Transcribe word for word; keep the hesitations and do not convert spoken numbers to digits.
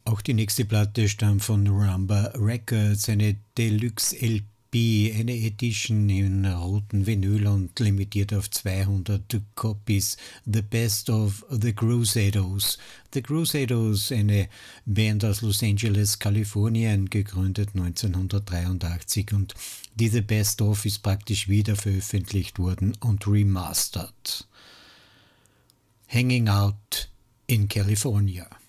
Auch die nächste Platte stammt von Rumba Records, eine Deluxe-L P, eine Edition in roten Vinyl und limitiert auf zweihundert Copies. The Best of the Crusados. The Crusados, eine Band aus Los Angeles, Kalifornien, gegründet neunzehnhundertdreiundachtzig, und die The Best of ist praktisch wieder veröffentlicht worden und remastered. Hanging Out in California.